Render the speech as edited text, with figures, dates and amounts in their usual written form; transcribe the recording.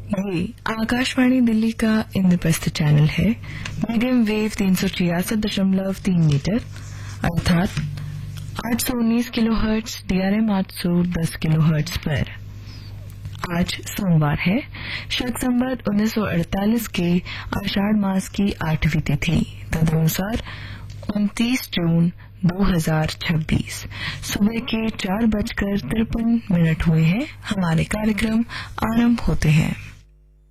ये आकाशवाणी दिल्ली का इंद्रप्रस्थ चैनल है। मीडियम वेव 366.3 मीटर अर्थात 819 किलोहर्ट्ज, DRM 810 किलोहर्ट्ज पर। आज सोमवार है, शक संवत 1948 के आषाढ़ मास की 8वीं तिथि, तदनुसार 29 जून 2026 सुबह के 4:53 हुए हैं। हमारे कार्यक्रम आरंभ होते हैं।